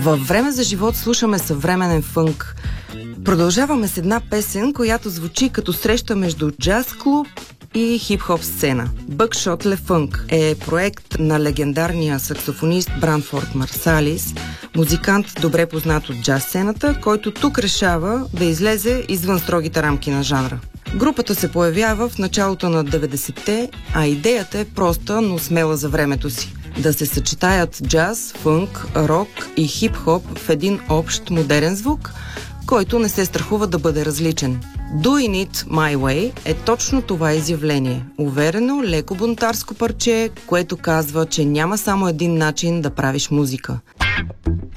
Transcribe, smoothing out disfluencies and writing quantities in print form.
Във Време за живот слушаме съвременен фънк. Продължаваме с една песен, която звучи като среща между джаз клуб и хип-хоп сцена. Buckshot Le Funk е проект на легендарния саксофонист Бранфорд Марсалис, музикант добре познат от джаз сцената, който тук решава да излезе извън строгите рамки на жанра. Групата се появява в началото на 90-те, а идеята е проста, но смела за времето си. Да се съчетаят джаз, фънк, рок и хип-хоп в един общ модерен звук, който не се страхува да бъде различен. Doing It My Way е точно това изявление. Уверено, леко бунтарско парче, което казва, че няма само един начин да правиш музика.